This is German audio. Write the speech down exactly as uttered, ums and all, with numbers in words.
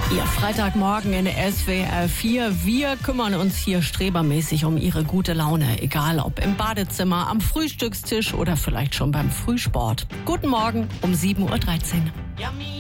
Ihr Freitagmorgen in S W R vier. Wir kümmern uns hier strebermäßig um Ihre gute Laune, egal ob im Badezimmer, am Frühstückstisch oder vielleicht schon beim Frühsport. Guten Morgen um sieben Uhr dreizehn.